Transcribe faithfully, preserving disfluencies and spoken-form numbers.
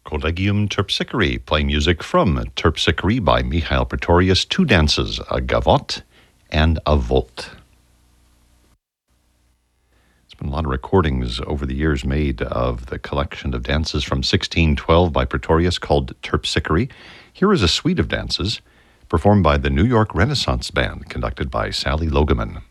Collegium Terpsichore, playing music from Terpsichore by Mihail Pretorius, two dances, a gavotte and a volt. There's been a lot of recordings over the years made of the collection of dances from sixteen twelve by Pretorius called Terpsichore. Here is a suite of dances performed by the New York Renaissance Band, conducted by Sally Logeman.